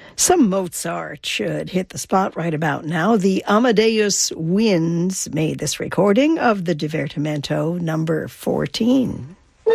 Some Mozart should hit the spot right about now. The Amadeus Winds made this recording of the Divertimento number 14.